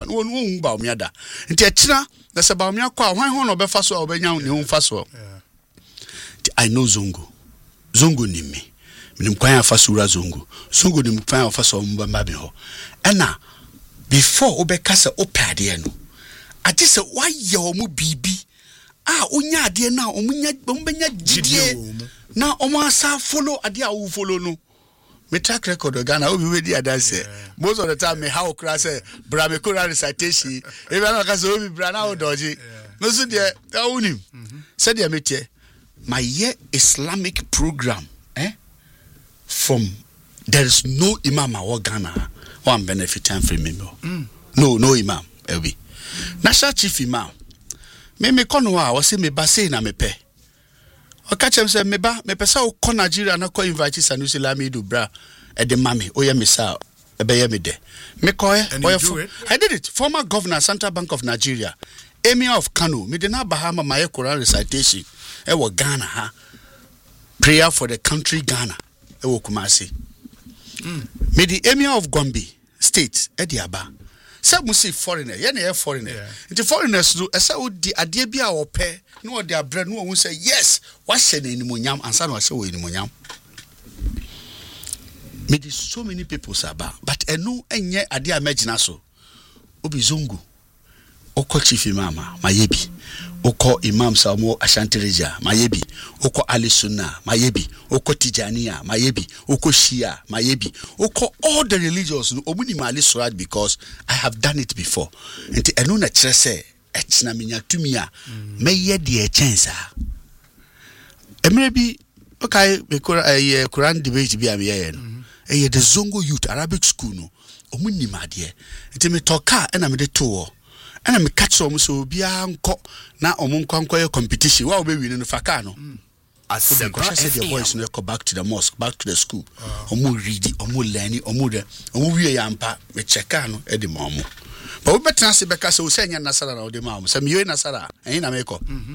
won Baumia da nti ekyina na se Baumia kwa hwan ho no befa so a obenya ne ho fa so I know Zongo ni me nim kwan afa so ura Zongo nim kwan afa so mbamba be ho ena before obeka se opade no ati se waye omu bibi onya ade na ombenya gidie na omo asa follow ade a wo follow no me track record Ghana obi we di adanse most of the time me how kra say bra me kora recitation e be na ka say obi bra na wo doji no so de awunim say de metie my year Islamic program from there is no imam or Ghana one benefit from me no imam ebi national chief imam me kono a wo say me ba say na me pe o ka chem say me pesa o ko Nigeria na ko invite Sanusi Lamido bra e de mame o ye me sa e be ye me de me ko I did it. Former governor Central Bank of Nigeria, Emir of Kano, me de na Bahama my Quran recitation e wo Ghana ha prayer for the country Ghana e wo Kumasi me the Emir of Gombe state e di aba say musi foreigner ye na foreigner the foreigners do esa odi ade bia wo pe no odi abre no wo say yes wa hye na animonyam ansa na wa hye wo animonyam me the so many people saba but enu enye ade amagina so obi Zongo oko chief imam mayebi oko imam Samo Ashanti Reja mayebi oko Ali Sunna mayebi oko Tijaniya mayebi oko Shia mayebi oko all the religions no omuni mali surad because I have done it before enti enu na kire se etina menya tumi a meye de chance emre bi okay be Quran debate bi am ye no the Zongo Youth Arabic School no omuni made enti me toka na me de to and I catch almost so be unco now on competition. What will be winning the Fakano? As the said, your boys no go back to the mosque, back to the school, or more reading, or more learning, or more we yampa with Checano at the momo. But we better say because we say Nasara or the mom, some you Nasara, and in America.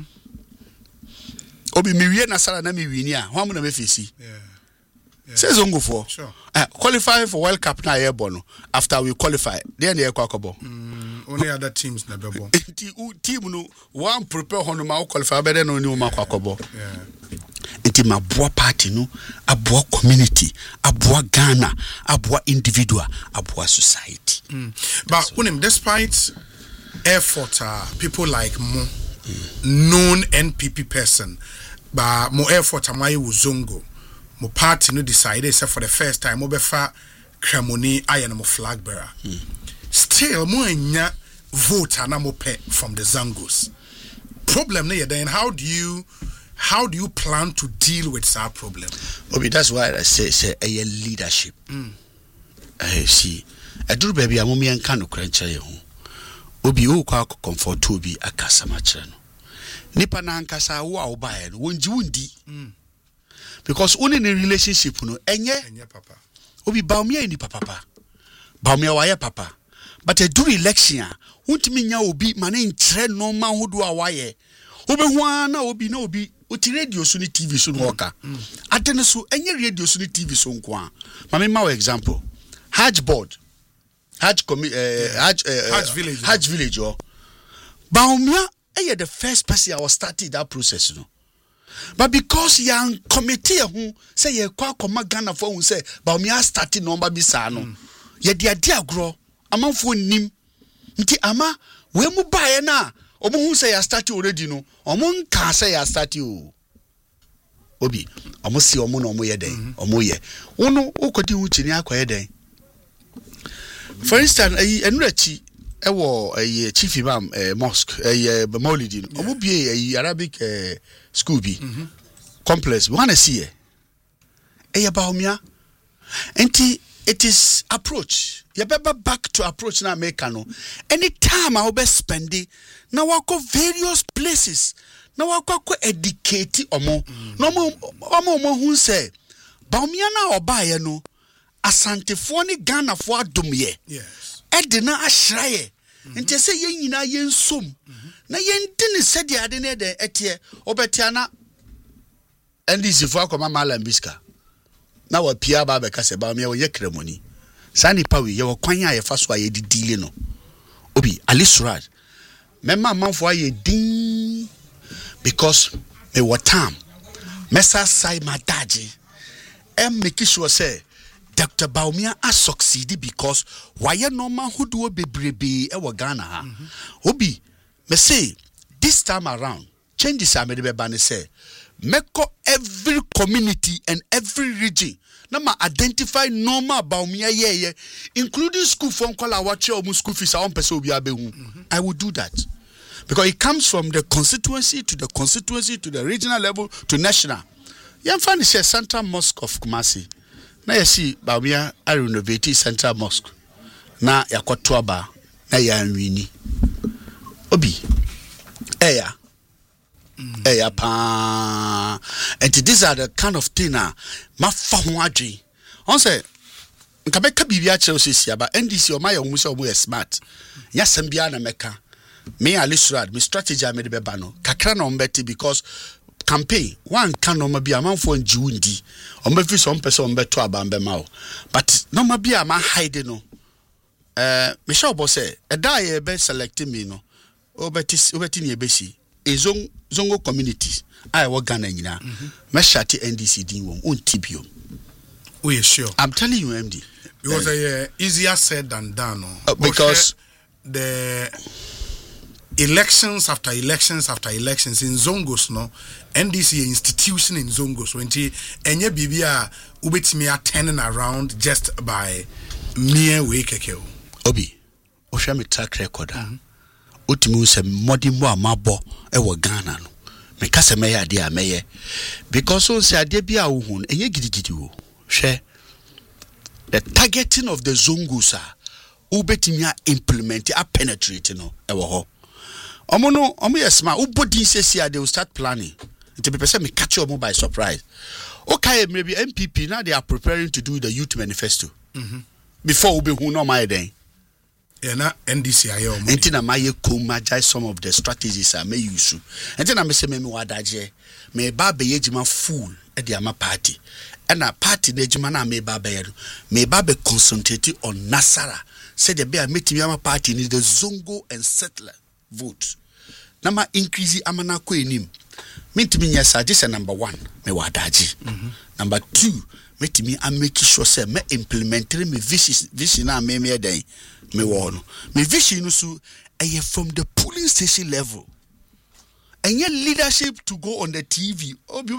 Obi Miria Nasara Nami Winia, one of FEC. Says Zongo for qualify for World Cup na airborne after we qualify. Then they quackable. Only other teams na bebo. Team no one prepare hono ma qualify better no ni ma quackable. Enti maboa party no, aboa community, aboa Ghana, aboa individual, aboa society. But unim despite effort people like Mo known NPP person, but more effort amai Zongo. Mo party no decided say for the first time mo befa Kremoni aye na mo flag bearer. Still mo anya vote na mo pe from the Zangos. Problem na then how do you plan to deal with that problem? Obi, that's why I say a leadership. I see. I do baby amomi anka no krancha ye ho. Obi o kwa comfort obi akasa ma kire no. Nipa na ankasa wo a wo ba ye no wonji wundi. Because only in a relationship no enye papa obi Baumia ni papa Baumia waye papa but a do election wontimi nya obi mane nkyere no ma hodo a waye obehu na obi oti radio so ni TV so no oka adene so enye radio so ni TV so nko a mame ma example Hajj board Hajj village Baumia the first person I was starting that process no. But because young committee who say ye kwa Ghana for who say Baumia starting number bisa no ye dia agro amanfo nim nti ama we mu bae na omo hu say ya start already no omo nka say ya start o obi omo si omo no omo ye den omo ye wono okodi hu chini akoye den for instance enurachi ewo chief imam mosque maulidi omo bie Arabic school bi complex we wanna see Baumia enti it is approach you better back to approach na America no anytime I will spend it na wako various places na wako educate omo no omo hu say Baumia na obaye no asantefo ni Ghana fo adom ye yes edina ahraye enti say yen nyina yen som na yen dine sedi ade ne de etie obetia na NDC fo akoma Malam Biska na wa pia ba be kase Baumia wo ye kremoni sani pa we ye wo kwan a ye fa so a ye didile no obi Ali Suraj mema manfo aye din because me watam mesa sai madaji and make sure say Dr. Bawumia has succeeded because why normal who do bebrebe e Ghana ha obi me say this time around changes are made by say make every community and every region na identify normal Bawumia ye including school phone call watch or school fees on person obi abehu. I will do that because it comes from the constituency to the regional level to national. You find the Central Mosque of Kumasi. Now you see Bawumia I renovate Central Mosque. Na yakotwaba na ya nwini. Obi eya pa. And these are the kind of thing ma fa ho adwen. On say nka beka bibia kire osisi ba NDC o ma ya hu se o smart. Ya sambia na meka. Me Ali Suraj me strategy me de beba no. Kakra na ombeti because campaign one can no be amanfo njiwundi. O ma fi so person ombeto abambe ma o. But no ma bia ma hide no. Me sha obo say e da ye be select me no. Obeti ni ebesi. Zongo communities I work Ghana nyina me shati NDC din wom on tibio. We sure. I'm telling you MD. Because easier said than done. Because the elections after elections in Zongos no NDC institution in Zongos when enye bibia ubetimi turning around just by mere way keke. Obi o hwe me track record Utimu se modimo amabo ewo Ghana no me kase me ya de ameye because on se ade bia wo hu enye gidigidi wo hwe the targeting of the Zongosa ubetimi implement a penetrate no ewo ho omo yesma ubodi sesi they will start planning it be person me catch you by surprise okay maybe MPP now they are preparing to do the youth manifesto before we hu no my den. Na NDC ayo mo enti na maye komajai some of the strategies I may use enti na me se me wadaje me ba be yejima full e de ama party and na party na ejima na me ba be concentrate on Nasara say the be metimi ama party ni the Zongo and settler vote na ma increase amana ko enim metimi nyesa this number 1 me wadaje number 2 metimi make sure say me implementing me vision na me den me wono me vision so from the polling station level and your leadership to go on the TV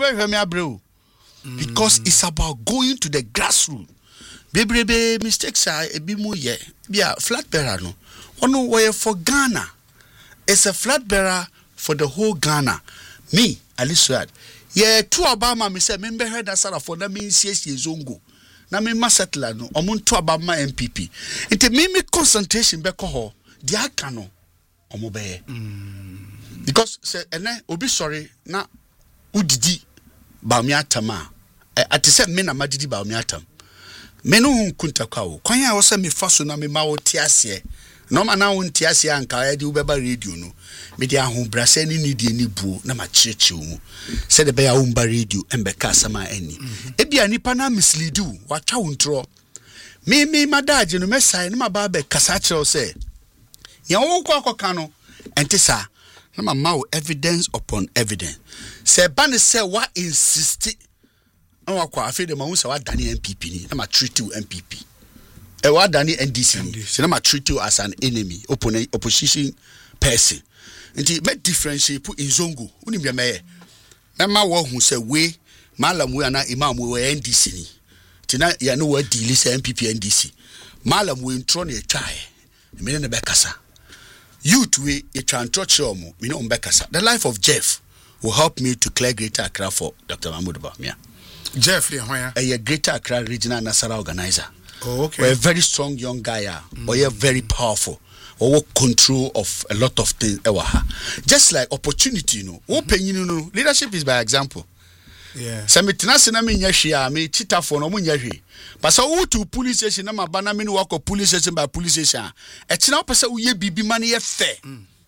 because it's about going to the grassroots bebrebe mistakes are a bit more flat bearer no one way for Ghana it's a flat bearer for the whole Ghana me Ali Suraj to Obama me say member head asara for na me CSC Zongo na me ma settler no omuntu abama MPP enti me concentration be ko ho dia aka no omo be because say ene obi sorry na udidi Bawumia atam ati say me na madidi Bawumia atam me no hu kunta kwa wo kwan ya wo say me fa so na me ma wo ti ase no ma na wo nti ase anka ya di wo beba radio no me di ahu brase ni nidi ni buo na ma cheche wo say the be ya wo mba radio embe ka sama ani ebia nipa na mislead you wa twa wo ntro me madaje no me sai na ma ba be kasa kire say ya wo kwa akoka no enti sa na ma ma wo evidence upon evidence say ban say wa insist na wa kwa afi de ma hu say wa dani MPP ni na ma treat you MPP wa dani NDC say na ma treat you as an enemy opposition person nti me differentiate put in Zongo uni bia me na ma wo hu say we malam we na imam we NDC ni tina ya no wa deal say MPP NDC malam we intro na twae me ne be kasa youth we e twantro chomo me no be kasa the life of Jeff will help me to clear Greater Accra for Dr. Mahmoud Bawumia. Jeff Lehoya a Greater Accra regional Nasara organizer. Oh, okay. We're a very strong young guy, but you're very powerful. Or control of a lot of things. Just like opportunity, leadership is by example. Yeah. Samitina sinami nyashia me chita for no munyahi. But so to police station na mabana me work of police station by police station. E tina pesa uye bibi mani ye fe.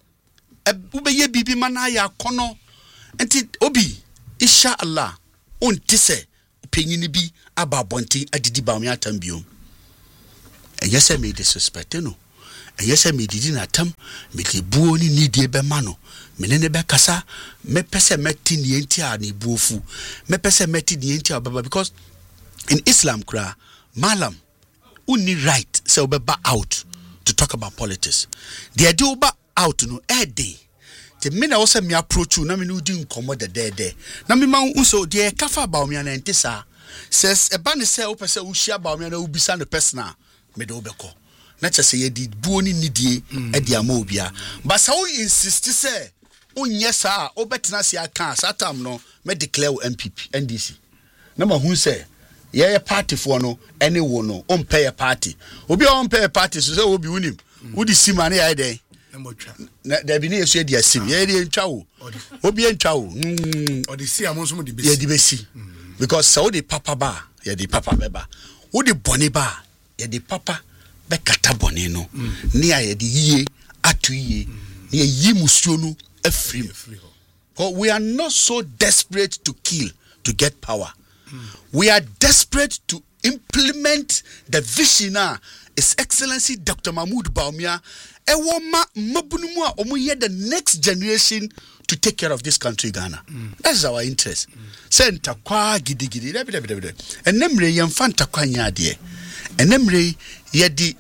Ube ye bibi mana ya kono. Enti obi insha Allah on tise penyini bi aba bonti adidi Bawumia tambio. And yes, I made disrespect, yes I made it in a tam make a buoni need ye be mano menene be kasa me pese meti ni entia ni buofu me pese meti ni entia baba because in Islam kra malam uni right say obeba out to talk about politics the idea oba out no day the me na wose me approach you na me no di nkomo de na me ma unso de kafa ba o me na ntisa says eba ne say opese wo hia ba o me na ubisa no personal me de obeko na che say ye di buoni nidie e di ama obia but say we insist say onye sa obetena se aka satam no me declare MPP NDC na ma hu say ye party for no any wo no on pay party obi on pay party so say obi unim wo di sima na ya dey na da bi na yesu di asim ye dey ntwa wo obi ntwa wo or the see amon so mo di ye di besi because so the papa ba ye di papa beba wo di boni ba ye di papa be kata boni no ne ya ye di yie atu yie ne yi musuo no afrim because we are not so desperate to kill to get power. We are desperate to implement the vision His Excellency Dr. Mahmoud Bawumia ewoma mabunumu a omuye the next generation to take care of this country Ghana. That's our interest. Senta kwa gidigidi debide. Enemre yemfa ntakwa nya de. Enemre ye di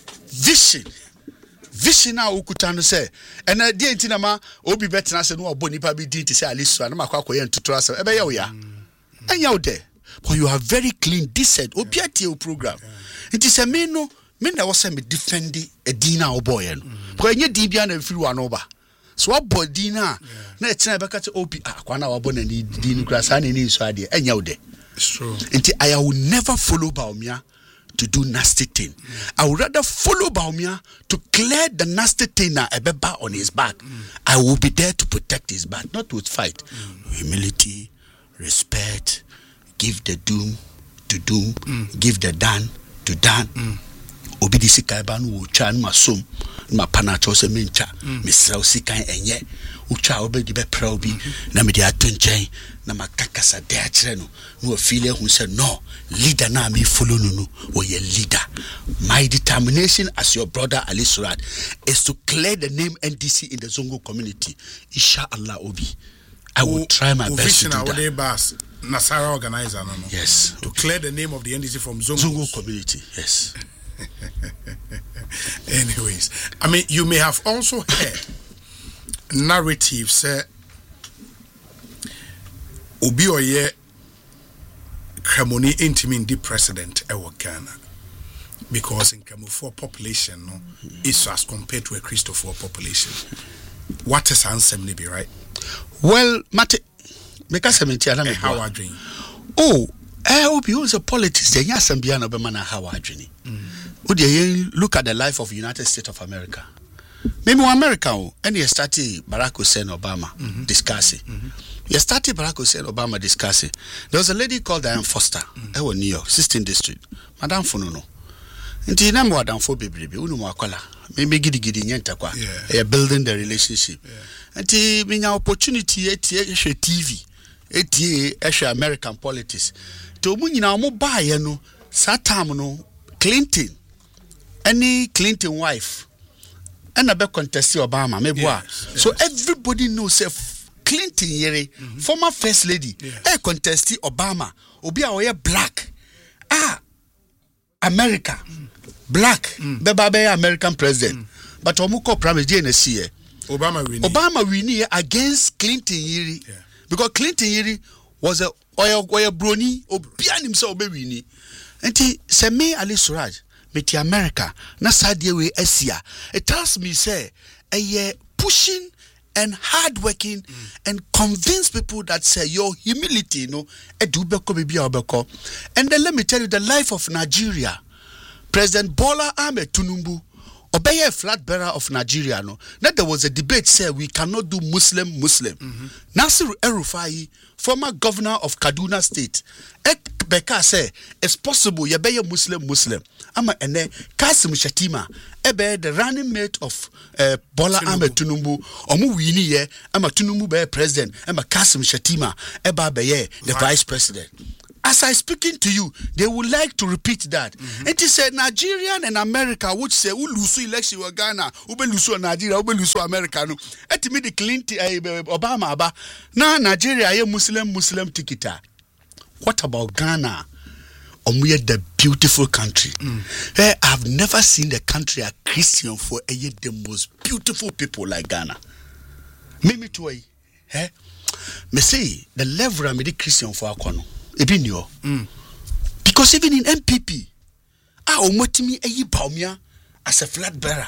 vision a ukuta no say ena de ntina ma obi betena se no oboni pa bi din ti say aliso na makwa koye ntutu asa ebe ye wo ya. Enya wo de. But you are very clean, decent. Obiati program. It is a me na was me defend a dina or boy. Because you dibia na free one over. So what boy dina na etina beka to obi akwana wa bona ni din grasa ni so ade enya wo de. It's true. I will never follow Bawumia to do nasty thing. I would rather follow Bawumia to clear the nasty thing na ebeba on his back. I will be there to protect his back, not to fight. Humility, respect, give the doom to doom, give the dan to dan. Obi di sikai ba no chan masom ma panacho se mencha misra sikai enye ucha obi di be probi na me di atunchen na makakasa de akire no no feel hu say no leader na me follow no o ye leader. My determination as your brother Ali Surat is to clear the name NDC in the Zongo community. Inshallah Obi, I will try my best to do that. Nasara organizer, no. Yes. To clear the name of the NDC from Zongo community, yes. Anyways, I mean, you may have also heard narratives say Obi Oye Kremoni intimi ndi president ewo Ghana because in Kremofo population no is as compared to a Christopher population. What is answer may be right? Well, Mate because how I dream. Oh, I hope you use a politics. The Yasambian of Bemana how I dream. Would you look at the life of United States of America? Maybe America, and you started Barack Hussein Obama discussing. You started Barack Hussein Obama discussing. There was a lady called Diane Foster, New York, 16th District. Madame Funono. And you know what I'm for, baby. Maybe giddy nyentakwa. Building the relationship. And the opportunity at TV. Esha American politics. To munina mo buy no satam no Clinton. Any Clinton wife. And abe contest Obama maybe. So everybody knows if Clinton yere former first lady contest Obama. Obi a black. America. Black. Beba American president. But omuko prime JNC. Obama win against Clinton yere. Because Clinton Yeri was a oil brony or beyond himself baby. And he said me Ali Suraj, met America, na sadie we Asia. It tells me say a year pushing and hardworking and convince people that say your humility, and then let me tell you the life of Nigeria. President Bola Ahmed Tinubu obey a flag bearer of Nigeria, no. That there was a debate say we cannot do Muslim. Nasir El-Rufai, former governor of Kaduna State, Beka say it's possible you be a Muslim. Ama ene Kasim Shatima, the running mate of Bola Ahmed Tinubu, omu wini ye, ama Tinubu be president, ama Kasim Shatima, be the vice president. as I speaking to you, they would like to repeat that. It is a Nigerian and America which say we lose election in Ghana, we lose Nigeria, we lose America. No, et me the Clinton, Obama, aba. Now Nigeria, a Muslim tikita. What about Ghana? We are the beautiful country. I've never seen the country a Christian for the most beautiful people like Ghana. Me too. Me say the level I'm the Christian for Akono. Because even in MPP, omotimi baumia as a flat bearer.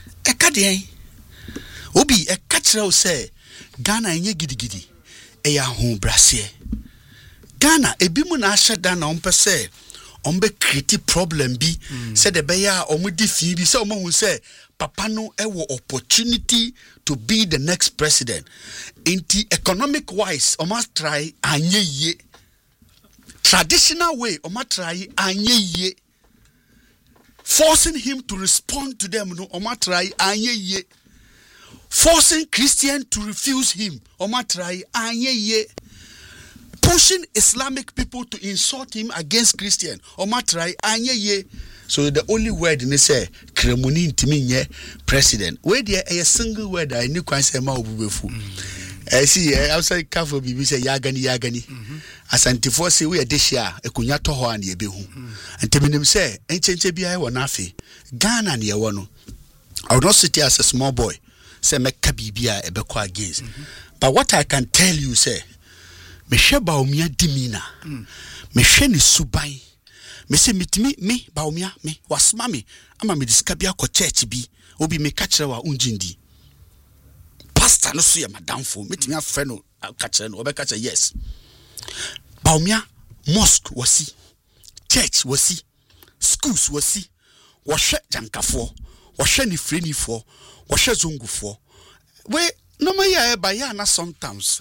Obi a catcher say Ghana enye gidi eya hon brasier. Ghana ebimu na asha dana on say create problem bi say the beya omudi fi bi say omo say papa no ewo opportunity to be the next president. Inti economic wise omo try anye ye. Traditional way, Omatrai anye ye. Forcing him to respond to them, no Omatrai anye ye. Forcing Christian to refuse him, Omatrai anye ye. Pushing Islamic people to insult him against Christian, Omatrai anye ye. So the only word they say, Kremuni intiminye president. Where there a single word I knew quite say ma obubefu. I see outside Kafo Bibi say yagani. Asantifo say we adehia ekunya to ho an ye be hu. Anteminim say enchenche bia wo na afi. Ghana ne ye wo no. I would not sit here as a small boy. Say meka bibia ebekọ against. But what I can tell you say me hwe baomia dimina. Me hwe ni suban. Me say mitimi me baomia me wasma me ama me diskabia ko church bi. Obi me ka kire wa unjindi. Pastor no so ya madam fo metimi afre no ka kire no obeka kire yes. Baumia mosque wasi, church wasi, schools wasi, washe jankafo, washe ni free ni fo, washe zungu fo. We no ma ya ba ya na sometimes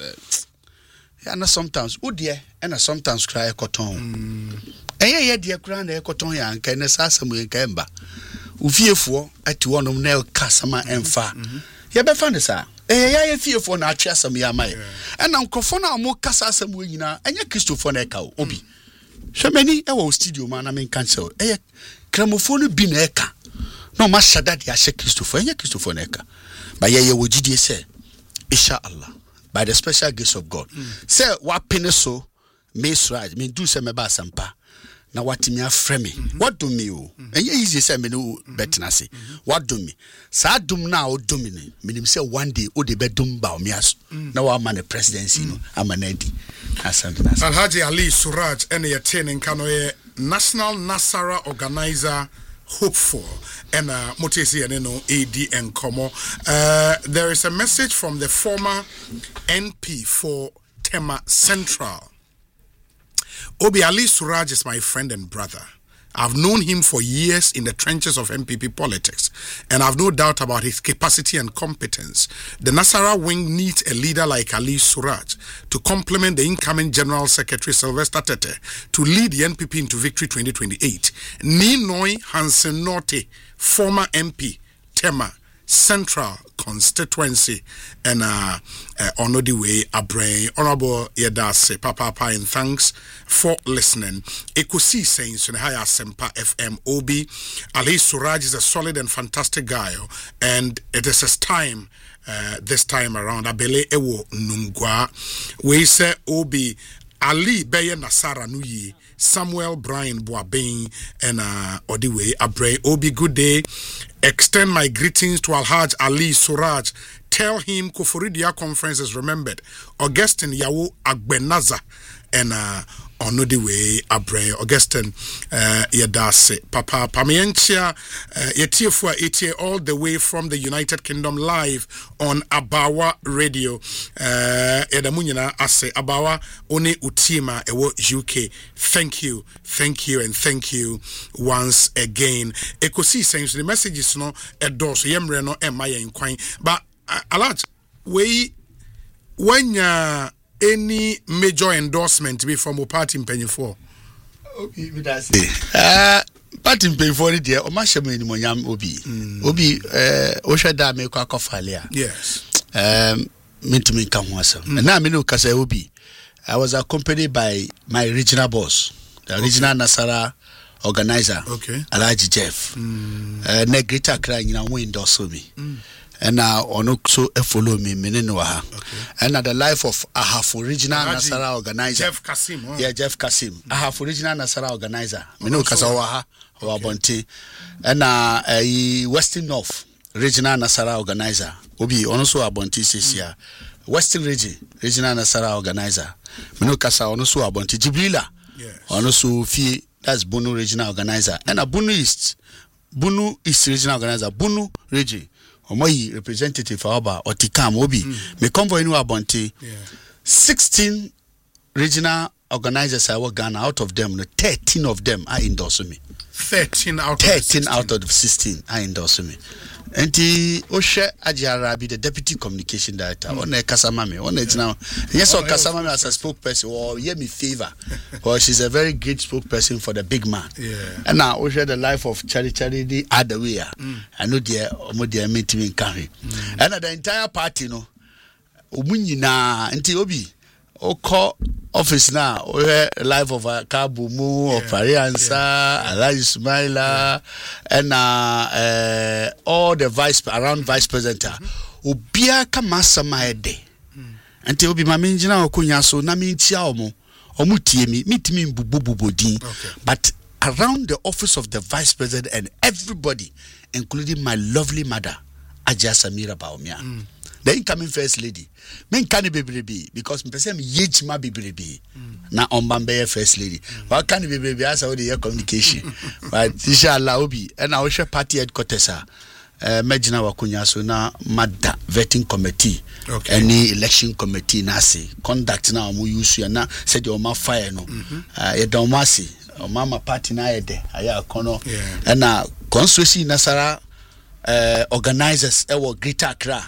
udie and sometimes cry cotton. Eye ye de kra na cotton ya nka na sasam ye nka mba. Ufiefo ati wonom na kasama emfa. Ye be fa ne sa ya fiefo na atwe asam ya mai na nkofo na mo kasa asam we nyina enye Christopher na eka obi hwemani e wo studio ma na men cancel gramophone bi na eka no ma shada de ahye Christopher enye Christopher na eka ba ye wo gidie say inshallah by the special grace of God say wa pene so me Suraj me do say me ba sampa na watimi afre me what do me o enye easy say me no betna se what do me sa dum na o do me menim say one day o de bedum ba o mias na wa man the presidency no amanadi asante Alhaji Ali Suraj ene ye ten kano ye National Nasara Organizer Hopeful and Motesi and no AD and Komo. There is a message from the former NP for Tema Central. Obi Ali Suraj is my friend and brother. I've known him for years in the trenches of MPP politics, and I've no doubt about his capacity and competence. The Nasara wing needs a leader like Ali Suraj to complement the incoming General Secretary Sylvester Tete to lead the NPP into victory 2028. Ninoy Hansen Norte, former MP, Tema Central constituency, and honor the way Abrain Honorable Yedase Papa and thanks for listening. Ekusi saying in Higher Sempa FM Obi Ali Suraj is a solid and fantastic guy, and it is his time this time around. Abele Ewo Nungwa we say Obi Ali Beye Nasara Nuyi Samuel Brian Boabeng and Odiwe Abrain Obi good day. Extend my greetings to Alhaj Ali Suraj. Tell him Koforidia conference is remembered. Augustine Yawo Agbenaza and Onodiwe Abrain Augustine Yadase Papa Pamientia Yetiefua Etie all the way from the United Kingdom live on Abawa Radio. Edamunyana Ase Abawa One Utima Ewo UK. Thank you, and thank you once again. Ekosi saying the messages no edos yemre no emaya nkwan. But Alaj, when any major endorsement be from a party in Penny 4? Party in Penny 4 there, o ma sheme ni monyam obi. Obi o hweda me kwa kofalia. Yes. Mintumi ka ho asem. Na me no kasa obi. I was accompanied by my regional boss, the regional Nasara organizer, Alhaji Jeff. Negrita crying in a window so me. And now on also follow me Menenwaha. And the life of Ahaf original Nasara organizer. Jeff Kasim. Yeah, Jeff Kasim. Ahaf original Nasara organizer. Menu Kasawaha or Bonte. And a Western North regional Nasara organizer. Obi also Abonti Sisia. Western regional Nasara organizer. Menu Kasa also Abonti Jibrila. Also Fee, that's Bunu regional organizer. And a Bunu East regional organizer. Bunu region. Omoyi representative for Oba Otikam Obi. Me convoy no Abonti. 16 regional organizers I work Ghana. Out of them, 13 of them are endorsing me. 13 out of the 16 are endorsing me. And Oshe Ajarabi, the deputy communication director, on a Kasamame, on it now. Yes, or Kasamame as a spokesperson, or yeah, me favor. Well, she's a very great spokesperson for the big man. And now Oshe the life of Charity other way. I know dear meeting in Kari. And the entire party, no, Umunina, and Obi. Oko office now, life of Kabumu, of Fariansa, Alhaji Ismaila, and all the vice president. Ubia kamasa maede. Ante obi maminjina okunya so na mintia omo tie mi mitimi mbubububodin. But around the office of the vice president and everybody, including my lovely mother, Aja Samira Baumia. The incoming first lady. Men can be because me person yech ma be na ombambe first lady. Why can be as how the communication. But inshallah obi and our party headquarters Medina wakunya so na mada vetting committee. Any election committee na say conduct na omo use na said your ma fire no. E don ma say o mama party na ye de aya kono and na constituency Nasara organizers e wo Greater Accra.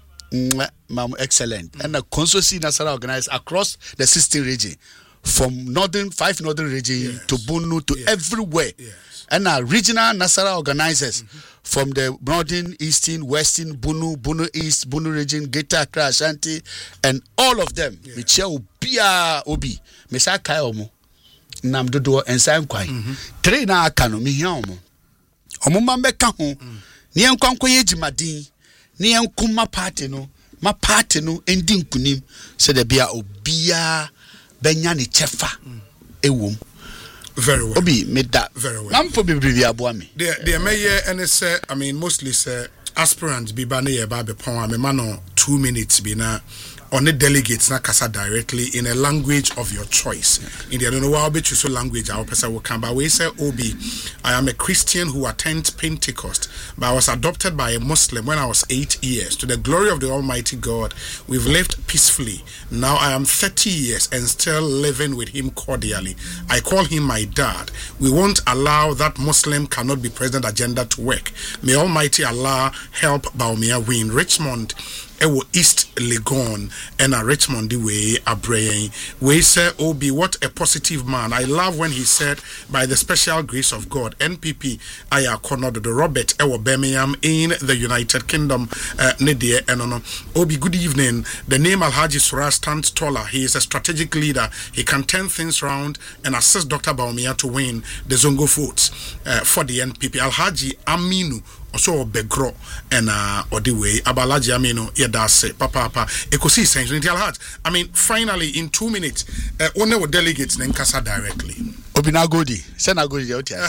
Excellent. And the consortium Nasara organized across the 16 region, from 5 northern region to Bunu to everywhere. And our regional Nasara organizers from the northern, eastern, western, Bunu East, Bunu region, Greater Accra, Ashanti, and all of them. Michelle Ubia Obi, Mesa Kayomo, Namdodo, and Sam Kwai. Trainer Kano, Mihomo. Omumambe Kaho, Nian Kwankoye Jimadin. Ni yankuma party no ma party no ending kunim said the bia obia benya ni chefa ewom very well obi made that very well nam for bibiri aboa me the mayor and say I mean mostly say aspirants be ba na ye ba be pon me ma no 2 minutes be na on the delegates na kasa directly in a language of your choice. In the I don't know how so language our person will come by. We say Obi, I am a Christian who attends Pentecost, but I was adopted by a Muslim when I was 8 years. To the glory of the Almighty God, we've lived peacefully. Now I am 30 years and still living with him cordially. I call him my dad. We won't allow that Muslim cannot be president agenda to work. May Almighty Allah help Baumia win. Richmond Ewo East Legon and a Richmond the way Abrayan. We say Obi, what a positive man. I love when he said, by the special grace of God, NPP Aya Konodo the Robert Ewo Birmingham in the United Kingdom. Nedie Enono. Obi, good evening. The name Alhaji Surah stands taller. He is a strategic leader. He can turn things around and assist Dr. Baumia to win the Zongo votes for the NPP. Alhaji Aminu also begro and or the way Abalaji Amino Yadase Papa Ekosi Central Heart. I mean, finally in 2 minutes, one of delegates Nenkasa directly. Obinagodi, Senagodi,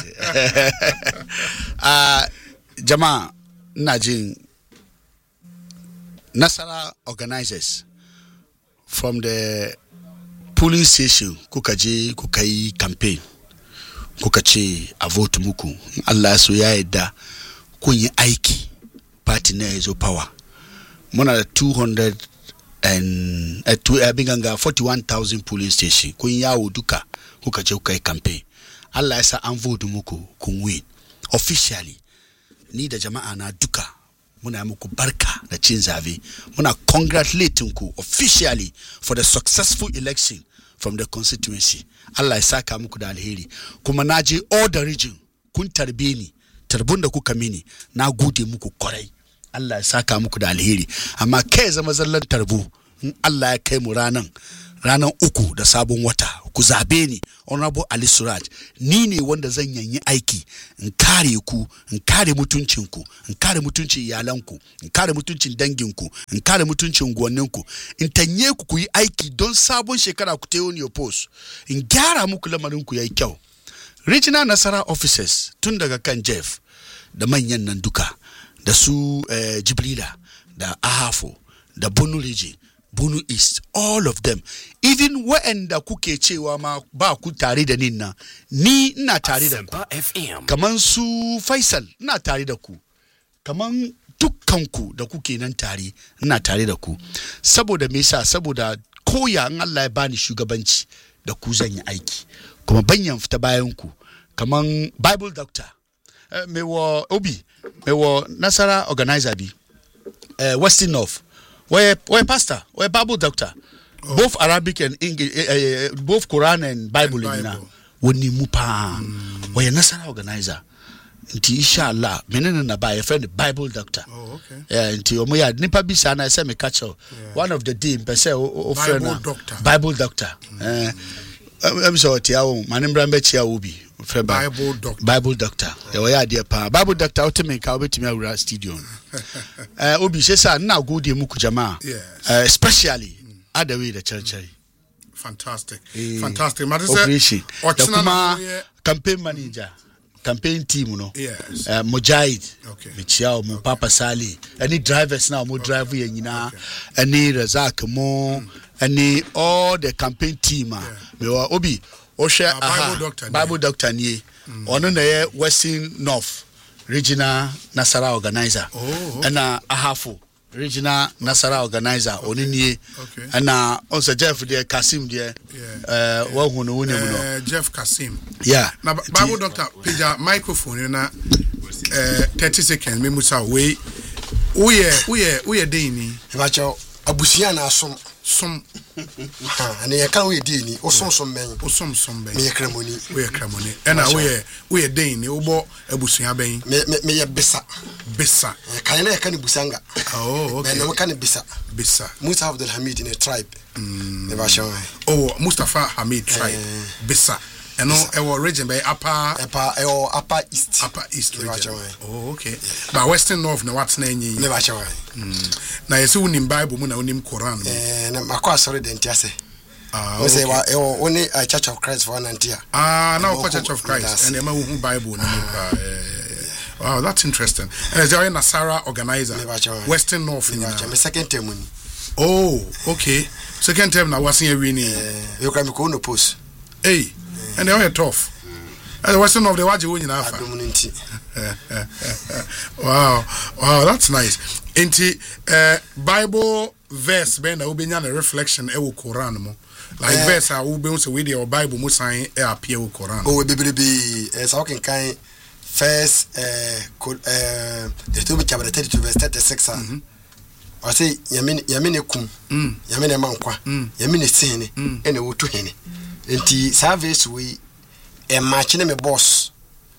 Jama Najin Nasara organizers from the polling station Kukaji Kukai campaign Kukachi Avote Muku Allah Suyaida Kunye aiki party na ezo power mona 41,000 polling station kunya oduka kukache ukai campaign Allah esa anvodu muku kunwin officially ni da jama'a na duka muna muku barka da cin zabe muna congratulate ku officially for the successful election from the constituency. Allah ya saka muku da alheri kuma naje all the region kun tarbe ni tarbun da kuka mini na gode muku kwarai. Allah ya saka muku da alheri amma kai zama zallan tarbu in Allah ya kai mu ranan ranar uku da sabon wata ku zabe ni honorable Ali Suraj ni ne wanda zan yanyi aiki in kare ku in kare mutuncin ku in kare mutuncin iyalan ku in kare mutuncin dangin ku in kare mutuncin gwannin ku in tanye ku yi aiki don sabon shekara ku tayo ni post in gyara muku lamarin ku yayi kyau. Regional Nasara officers tun daga kan Jeff da manyan nan duka da su Jibrila da Ahafo da Bono Region, Bono East, all of them, even wa'anda kuke cewa ma ba ku tare da ninna, ni ina tare da ku. Kaman su Faisal ina tare da ku. Kaman dukkanku da kuke nan tare ina tare da ku. Saboda me yasa? Saboda koya in Allah ya bani shugabanci da ku zan yi aiki. Kuma banyan fita bayan ku. Kaman Bible doctor. Me wo Obi, me wo Nasara organizer bi. Western North. We're pastor, we're Bible doctor. Oh. Both Arabic and English, both Quran and Bible. Woni mupa. We're Nasara organizer. Nti inshallah, menene na ba friend Bible doctor. Oh, okay. Yeah, nti omo ya nipa bi sa na say me catch one of the day person o friend Bible doctor. I'm sorry, tiawo manimbra mbe chia obi. Bible doctor. Yeah, dear pa. Bible doctor ultimate ka obetimi awura studio. Obi say na go dey muku jama. Especially at the way the church. Fantastic. Fantastic. Operation. Okuma campaign manager. Campaign team no. Yes. Mujahid. Okay. Michiao mo Papa Sali. Any drivers now mo drive ye nyina. Any Razak mo. Any all the campaign team. Me wa Obi Bible doctor ni ono na Western North Regional Nasara organizer. And Ahafo Regional Nasara organizer oni ni and also Jeff there Kasim there wa hunu woni no Jeff Kasim. Yeah. Na Bible doctor page microphone na 30 seconds me musa we uye dey ni bacho abusia na asom som and you can we dini osom men me kremoni we kremoni ena we dey ni ubo abusua ben me ye besa kan na kan busanga. Oh, okay. Me kan besa Musa Abdul Hamid in a tribe ne ba shon Mustafa Hamid tribe besa eno ewo region by upper east region. Oh, okay. But Western North na what na nyi ne ba shon na yesi unim Bible mu na unim Quran na makwa sorry den tiase we say wa only a Church of Christ for Nantia now Church of Christ and ema hu Bible na wow, that's interesting. And is there a Nasara organizer? Western North. My second term. Oh, okay. Second term now wasn't a winning. You can go no post. Hey, and they are tough. And the Western North, they watch you winning. Wow, that's nice. Inti Bible verse ben na obi nya na reflection e wo Quran mo. Like verse a wo be so we the Bible mo sign e appear wo Quran. Oh, be so can First, the two chapter 32 verse 36. I say, Yamine kum, Yamine mankwa, Yamine sene, and a wood to hene. And the service we a matching me boss.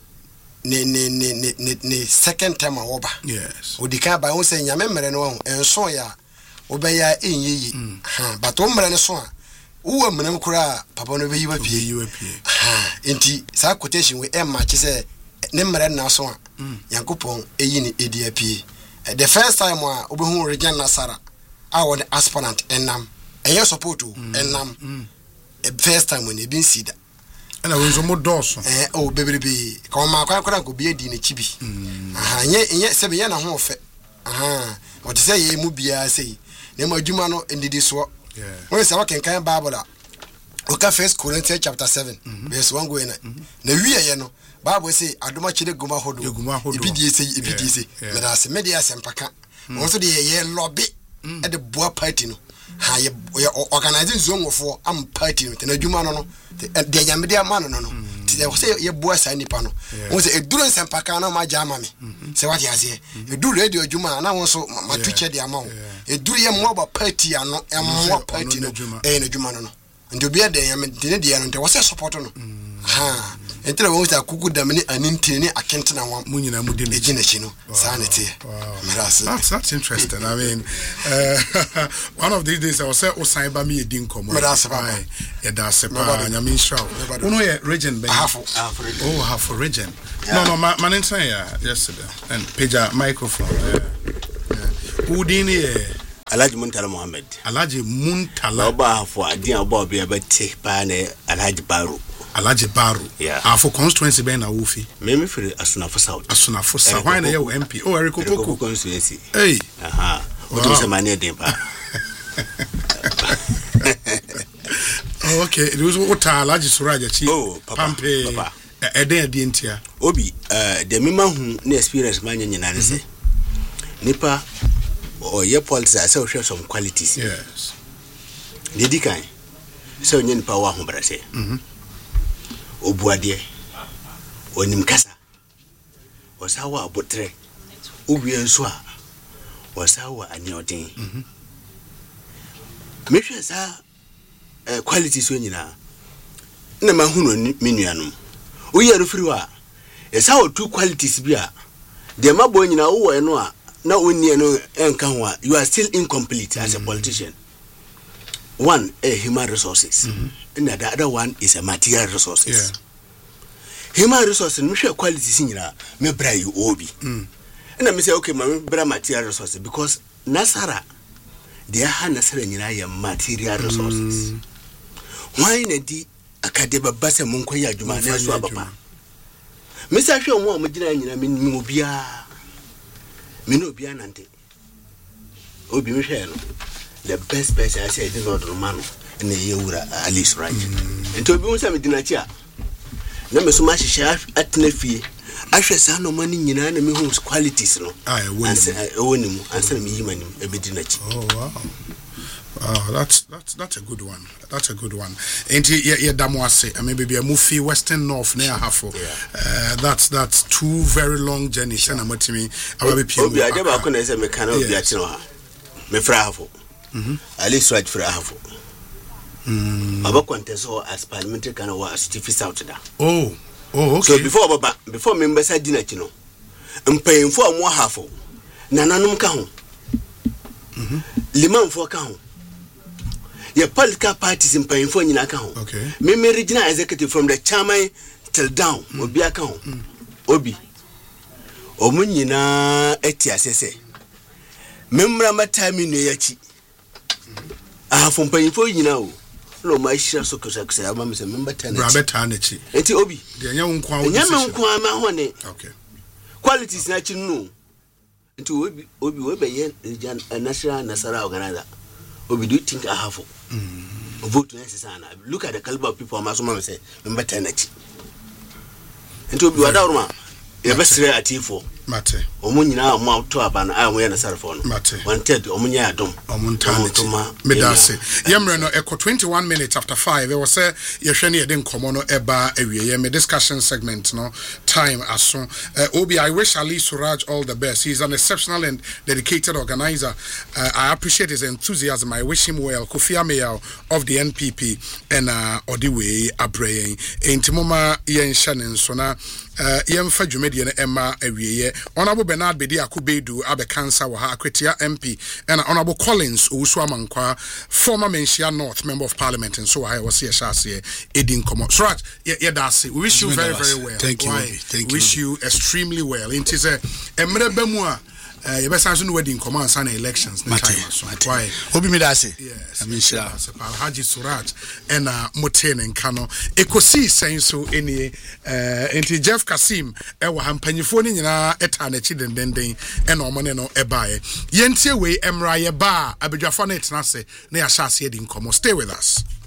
Ne second time over. Yes. Would the car by one saying Yamen and so ya obey ya in ye. But Umbre and so. Who am Kura, Papa no you appear. Inti, sa quotation with M matches. Nemre na so Yankopon eyini EDP the first time wa obehu Region Nasara I was the aspirant enam enye support enam first time when e bin see that and I was mo doso baby ko ma kwa ko bi edi na chibi nye sebe ye na ho ofe what say ye mu bia say na ma adwuma no ndidi so when say waken kan Bible oka 1 Corinthians chapter 7 verse 1 go na wiye ye no Bible say adoma chire guma hodo ibidie say na se media sempaka won so de ye lobby e de boa party no ha ye organizing zone of am party no na adwuma no de yamedia man no ti say ye boa sa nipa no won say eduro sempaka na ma jama me say what ya say eduro radio adwuma na won so matuche de ama wo eduro ye mo ba party ano mo party no na adwuma no nti obi de yamede ne de no nti wo say support no Entra wo sa kuku dam ne anintire ne akentena wam. Mu nyina mu di ne chi no. Sa ne te. That's interesting. I mean, one of these days I will say osan ba me edin komo. Yeah, that's a nyame shraw. Uno ye region ben. Half region. No, man inside yesterday. And Peja microphone. Udini Alhaji Muntala Mohammed. Alhaji Muntala. Oba for adin oba be abete pa ne Alhaji Baru. Alhaji Baru. Yeah. For constituency ben na wofi. Me free Asunafo South. Asunafo South. Why na you MP? Oh, Eriko Poku constituency. Hey. Aha. Odo se mane den pa. Oh, okay. It was what Alhaji Suraja chi. Oh, papa. Eden dientia. Obi, the mema hu ne experience man nyina ne se. Nipa or your politics I say share some qualities. Yes. Dedi kan. So nyen pa wa ho brase. Obuade. Onim kasa. Osawa abotre. Owie nso a. Osawa anyoden. Me hwe sa qualities so nyina. Na ma hu no menuanom. Oye refiri wa. Esa o two qualities bi a. De mabo nyina wo no a na oni no enka ho a you are still incomplete as a politician. One human resources. And the other one is a material resources. Yeah. Human resources no share qualities nyina me bra you obi. And I say okay me bra material resources because nasara they are nasara nyina ya material resources. Why na di akadeba basa monko ya adwuma na so abapa. Me say hwe omo amugina nyina me obia. Me no obia nante. Obi me hwe no. The best person I say is Lord Romano and the Yura Alice right. And to be on some dinachia. Number so much share at Nefi. I shall say no money in an enemy whose qualities no. I win him, answer me, a bit dinachi. Oh, wow. That's a good one. That's a good one. Ain't it? Damwase. I mean, maybe a movie Western North near Hafo. That's two very long journeys. And I'm with me. I will be pure. I never couldn't say mechanical. Me frahafo. Ali Swaj frahafo. Aba kwanteso as parliamentary kana wa Steve South da. Oh, okay. So before members had dinner chino. Mpayinfo amwo hafo. Nananom ka ho. Limanfo ka ho. Your political parties in Payinfo nyina ka ho. Okay. Me regional executive from the chairman till down obi aka ho. Obi. Omu nyina eti asese. Memra matami no yachi. From Payinfo nyina o. No my share so kusa ama se member tan. Brabe tan echi. Enti obi. De nya nkwa wo. Nya nkwa ma ho ne. Okay. Qualities na chi no. Enti obi we be ye national nasara organizer. Obi do you think I have vote necessary? Look at the caliber of people I'm so say member tan echi. Enti obi wada ruma. E be sere atifo. Mate. Omo nyina mo to aba na ayo na sarfo no. Mate. Wanted omo nya adom. Omo ntaneti. Medase. Yemre no eko 21 minutes after 5. It was say ye hwe ne ye den komo no eba awie me discussion segment no time aso. Obi, I wish Ali Suraj all the best. He's an exceptional and dedicated organizer. I appreciate his enthusiasm. I wish him well. Kofi Ameyao of the NPP and Odiwe Abreye. Entimoma yen shanen so na yemfa dwumedie na emma awieye Honorable Bernard Bedi Akubedu abe cancer wa ha Akwetia MP and Honorable Collins Owusu Amankwa former Menchia North member of parliament and so I was here shase edin komo Suraj that's it. We wish you very well. Thank you. Wish you extremely well. It is a emrebemu a you best answer no wedding command sana elections the time so why obi me da say yes I mean sure Alhaji Suraj and Moten and Kano ekosi saying so any enti Jeff Kasim e wa hampanyifo ni nyina eta na chi den and omone no ebae yentie we emra ye ba abedwafo na etna se na ya hyase edin komo stay with us.